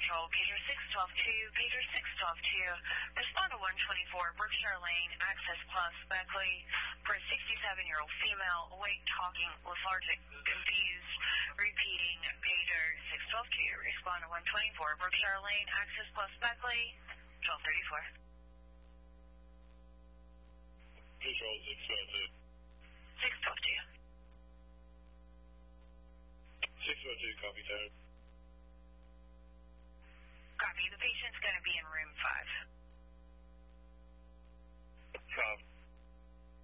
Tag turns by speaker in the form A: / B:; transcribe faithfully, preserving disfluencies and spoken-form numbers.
A: Central, Pager six twelve two, Pager six twelve two. Respond to one twenty-four Berkshire Lane, Access Plus, Beckley, for a sixty-seven-year-old female, awake, talking, lethargic, confused, repeating, Pager six twelve two. Respond to one twenty-four Berkshire Lane, Access Plus, Beckley, twelve thirty-four.
B: Control six twelve two.
A: six twelve two.
B: six twelve two, copy, tower.